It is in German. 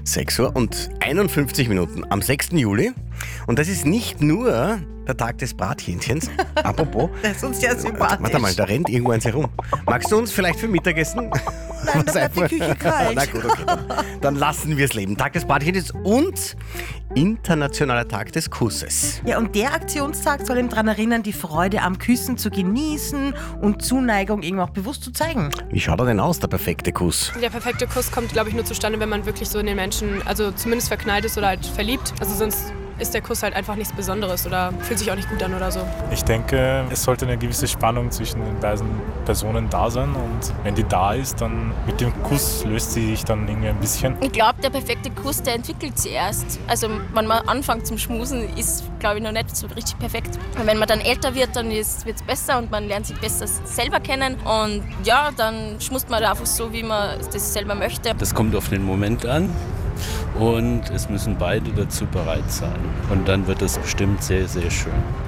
6 Uhr und 51 Minuten am 6. Juli. Und das ist nicht nur der Tag des Brathähnchens. Apropos. Das ist uns ja sympathisch. Warte mal, da rennt irgendwo eins herum. Magst du uns vielleicht für Mittagessen? Nein, da bleibt die Küche kalt. Na gut, okay. Dann lassen wir es leben. Tag des Brathähnchens und Internationaler Tag des Kusses. Ja, und der Aktionstag soll ihm daran erinnern, die Freude am Küssen zu genießen und Zuneigung ihm auch bewusst zu zeigen. Wie schaut er denn aus, der perfekte Kuss? Der perfekte Kuss kommt, glaube ich, nur zustande, wenn man wirklich so in den Menschen, also zumindest verknallt ist oder halt verliebt. Also sonst ist der Kuss halt einfach nichts Besonderes oder fühlt sich auch nicht gut an oder so. Ich denke, es sollte eine gewisse Spannung zwischen den beiden Personen da sein und wenn die da ist, dann mit dem Kuss löst sie sich dann irgendwie ein bisschen. Ich glaube, der perfekte Kuss, der entwickelt sich erst. Also wenn man anfängt zum Schmusen, ist, glaube ich, noch nicht so richtig perfekt. Und wenn man dann älter wird, dann wird es besser und man lernt sich besser selber kennen und ja, dann schmust man einfach so, wie man das selber möchte. Das kommt auf den Moment an. Und es müssen beide dazu bereit sein. Und dann wird es bestimmt sehr, sehr schön.